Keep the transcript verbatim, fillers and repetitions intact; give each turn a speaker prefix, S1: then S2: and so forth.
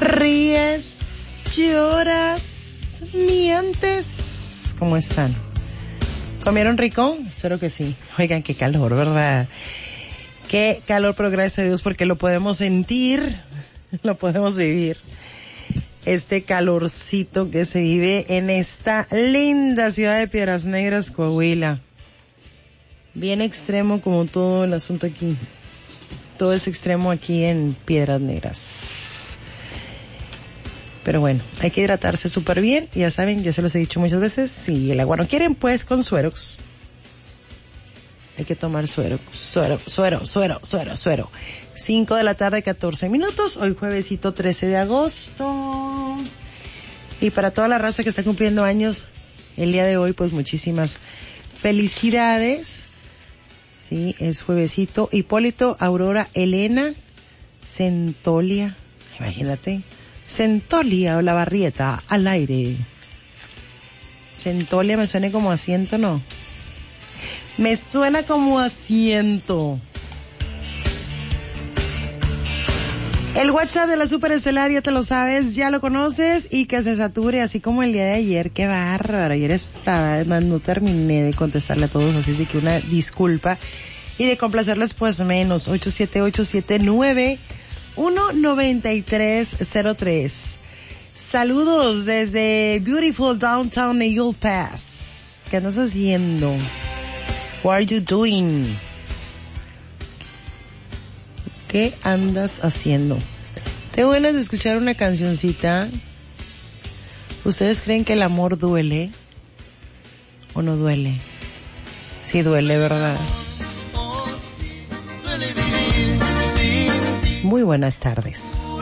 S1: Ríes, lloras, mientes. ¿Cómo están? ¿Comieron rico? Espero que sí. Oigan, qué calor, ¿verdad? Qué calor, pero gracias a Dios porque lo podemos sentir, lo podemos vivir. Este calorcito que se vive en esta linda ciudad de Piedras Negras, Coahuila. Bien extremo como todo el asunto aquí. Todo es extremo aquí en Piedras Negras. Pero bueno, hay que hidratarse súper bien. Ya saben, ya se los he dicho muchas veces. Si el agua no quieren, pues con Suerox. Hay que tomar suero, suero, suero, suero, suero, suero. cinco de la tarde, catorce minutos. Hoy juevesito trece de agosto. Y para toda la raza que está cumpliendo años el día de hoy, pues muchísimas felicidades. Sí, es juevesito. Hipólito, Aurora, Elena, Centolia. Imagínate. Centolia o la Barrieta al aire. Centolia me suena como asiento, ¿no? Me suena como asiento. El WhatsApp de la Superestelar, ya te lo sabes, ya lo conoces, y que se sature, así como el día de ayer. Qué bárbaro, ayer estaba, además no terminé de contestarle a todos, así de que una disculpa, y de complacerles pues menos. Ocho siete ocho siete nueve uno nueve tres cero tres. Saludos desde beautiful downtown Eagle Pass. ¿Qué andas haciendo? What are you doing? ¿Qué andas haciendo? Tengo ganas de escuchar una cancioncita. ¿Ustedes creen que el amor duele? ¿O no duele? Sí duele, ¿verdad? Muy buenas tardes.